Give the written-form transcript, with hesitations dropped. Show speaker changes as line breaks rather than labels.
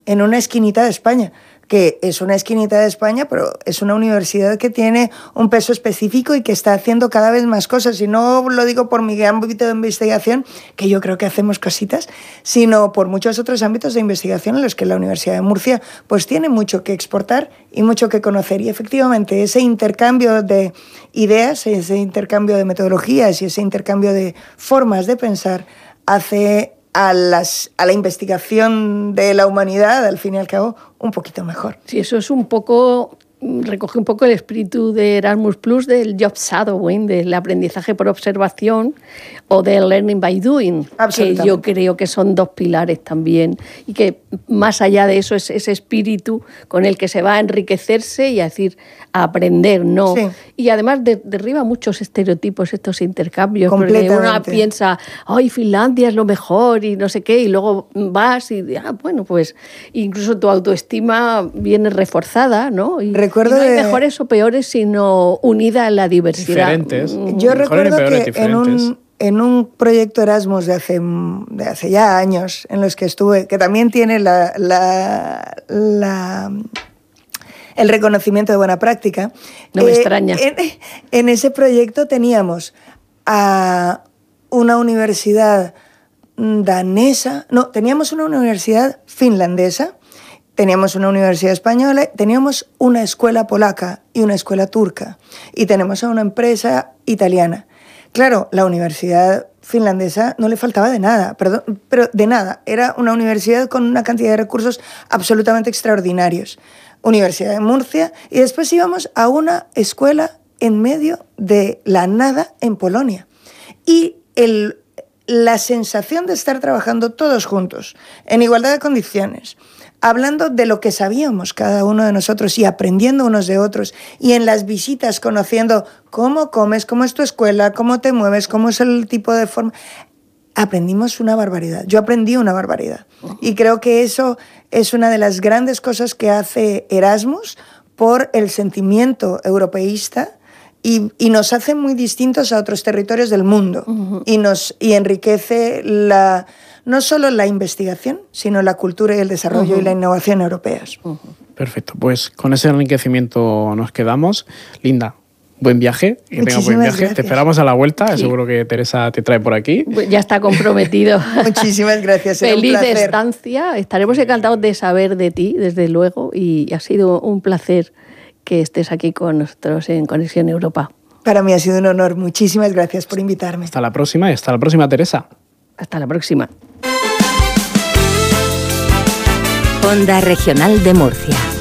en una esquinita de España, que es una esquinita de España, pero es una universidad que tiene un peso específico y que está haciendo cada vez más cosas. Y no lo digo por mi ámbito de investigación, que yo creo que hacemos cositas, sino por muchos otros ámbitos de investigación en los que la Universidad de Murcia pues tiene mucho que exportar y mucho que conocer. Y efectivamente ese intercambio de ideas, ese intercambio de metodologías y ese intercambio de formas de pensar hace a la investigación de la humanidad, al fin y al cabo, un poquito mejor.
Sí, eso es un poco, recoge un poco el espíritu de Erasmus+, del job shadowing, del aprendizaje por observación o del learning by doing, que yo creo que son dos pilares también y que más allá de eso es ese espíritu con el que se va a enriquecerse y a decir, a aprender, ¿no? Sí. Y además derriba muchos estereotipos estos intercambios, porque uno piensa, ¡ay, Finlandia es lo mejor! Y no sé qué, y luego vas y, bueno, pues incluso tu autoestima viene reforzada, ¿no? Y no hay mejores o peores, sino unida en la diversidad.
Diferentes.
Yo recuerdo que en un proyecto Erasmus de hace ya años en los que estuve, que también tiene el reconocimiento de buena práctica.
No me extraña.
En ese proyecto teníamos a una universidad danesa, no, teníamos una universidad finlandesa, teníamos una universidad española, teníamos una escuela polaca y una escuela turca, y tenemos a una empresa italiana. Claro, la universidad finlandesa no le faltaba de nada, pero de nada. Era una universidad con una cantidad de recursos absolutamente extraordinarios. Universidad de Murcia, y después íbamos a una escuela en medio de la nada en Polonia. Y la sensación de estar trabajando todos juntos, en igualdad de condiciones, hablando de lo que sabíamos cada uno de nosotros y aprendiendo unos de otros, y en las visitas conociendo cómo comes, cómo es tu escuela, cómo te mueves, cómo es el tipo de forma. Aprendimos una barbaridad. Yo aprendí una barbaridad. Y creo que eso es una de las grandes cosas que hace Erasmus por el sentimiento europeísta y nos hace muy distintos a otros territorios del mundo. Y enriquece no solo la investigación, sino la cultura y el desarrollo y la innovación europeas.
Perfecto, pues con ese enriquecimiento nos quedamos. Linda, buen viaje, que tengas buen viaje. Gracias. Te esperamos a la vuelta, sí. Seguro que Teresa te trae por aquí.
Ya está comprometido.
Muchísimas gracias.
Feliz estancia, estaremos encantados de saber de ti, desde luego, y ha sido un placer que estés aquí con nosotros en Conexión Europa.
Para mí ha sido un honor, muchísimas gracias por invitarme.
Hasta la próxima, Teresa.
Hasta la próxima.
Onda Regional de Murcia.